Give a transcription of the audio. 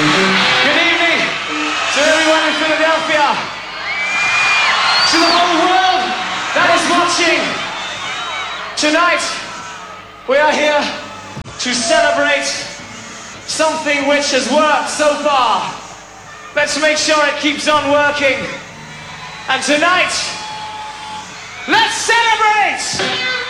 Good evening to everyone in Philadelphia, to the whole world that is watching. Tonight, we are here to celebrate something which has worked so far. Let's make sure it keeps on working. And tonight, let's celebrate!